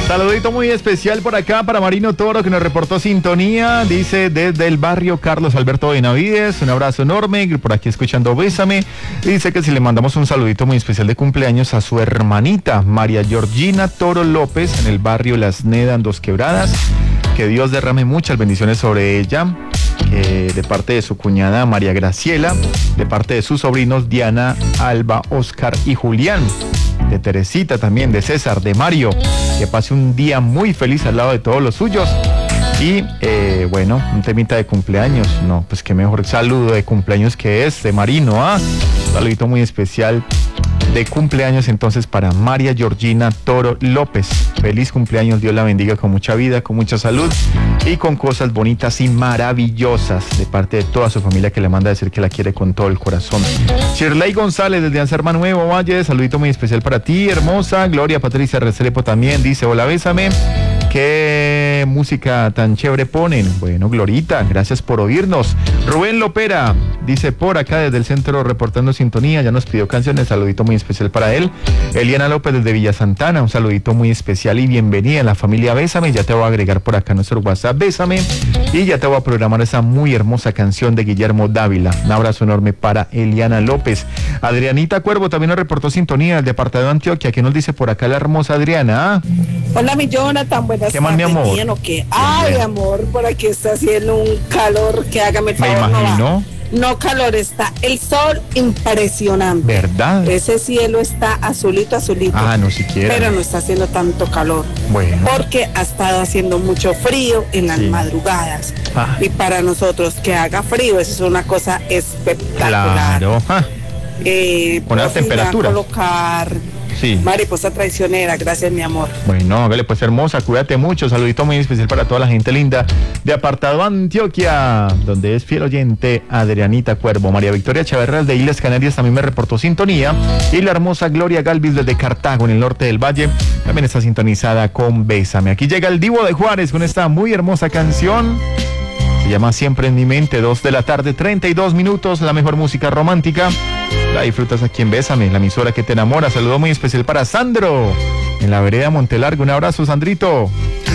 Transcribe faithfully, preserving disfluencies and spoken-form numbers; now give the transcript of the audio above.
Saludito muy especial por acá para Marino Toro, que nos reportó sintonía. Dice desde el barrio Carlos Alberto Benavides, un abrazo enorme, por aquí escuchando Bésame. Dice que si le mandamos un saludito muy especial de cumpleaños a su hermanita María Georgina Toro López, en el barrio Las Nedas, Dos Quebradas. Que Dios derrame muchas bendiciones sobre ella, eh, de parte de su cuñada María Graciela, de parte de sus sobrinos Diana, Alba, Oscar y Julián, de Teresita también, de César, de Mario. Que pase un día muy feliz al lado de todos los suyos. Y eh, bueno, un temita de cumpleaños. No, pues qué mejor saludo de cumpleaños que este, Marino, ¿ah? Un saludito muy especial de cumpleaños entonces para María Georgina Toro López. Feliz cumpleaños, Dios la bendiga con mucha vida, con mucha salud y con cosas bonitas y maravillosas de parte de toda su familia, que le manda a decir que la quiere con todo el corazón. Shirley González desde Anserma Nuevo Valle, saludito muy especial para ti, hermosa. Gloria Patricia Restrepo también dice: hola, bésame. ¿Qué música tan chévere ponen? Bueno, Glorita, gracias por oírnos. Rubén Lopera dice por acá desde el centro reportando sintonía, ya nos pidió canciones, saludito muy especial para él. Eliana López desde Villa Santana, un saludito muy especial y bienvenida a la familia Bésame. Ya te voy a agregar por acá nuestro WhatsApp Bésame y ya te voy a programar esa muy hermosa canción de Guillermo Dávila. Un abrazo enorme para Eliana López. Adrianita Cuervo también nos reportó sintonía del departamento de Antioquia. ¿Qué nos dice por acá la hermosa Adriana? Hola, mi Jonathan, buenas ¿Qué más, mi amor? Bien, ¿o qué? Ay, bien. Amor, por aquí está haciendo un calor que hágame el favor. Me imagino. No, no calor, está el sol impresionante. ¿Verdad? Ese cielo está azulito, azulito. Ah, no siquiera. Pero no está haciendo tanto calor. Bueno. Porque ha estado haciendo mucho frío en las sí. madrugadas. Ah. Y para nosotros que haga frío, eso es una cosa espectacular. Claro. Ah. Eh, Poner la temperatura. Colocar... Sí. Mariposa traicionera, gracias, mi amor. Bueno, hágale pues, hermosa, cuídate mucho. Saludito muy especial para toda la gente linda de Apartado Antioquia, donde es fiel oyente Adrianita Cuervo. María Victoria Chaverras de Islas Canarias también me reportó sintonía. Y la hermosa Gloria Galvis desde Cartago, en el norte del Valle, también está sintonizada con Bésame. Aquí llega el Divo de Juárez con esta muy hermosa canción. Se llama Siempre en mi mente, dos de la tarde, treinta y dos minutos, la mejor música romántica. La disfrutas aquí en Bésame, la emisora que te enamora. Saludo muy especial para Sandro, en la vereda Montelargo. Un abrazo, Sandrito.